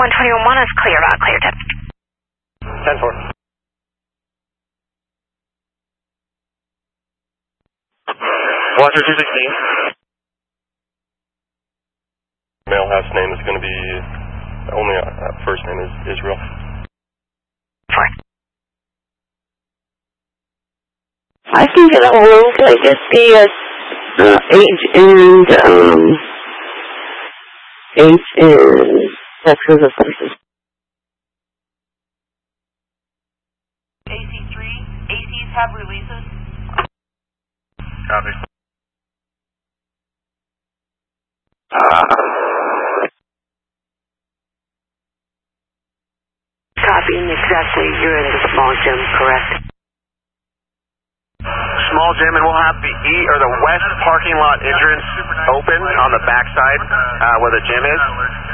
121 is clear about clear tip. 10-4. Watcher 216. Male house name is going to be, only first name is Israel. 4. I can get a hold. Can I get the age and sex of the person? AC3, ACs have releases. Copy. Copying exactly. You're in the small gym, correct? Small gym, and we'll have the west parking lot entrance open on the backside where the gym is.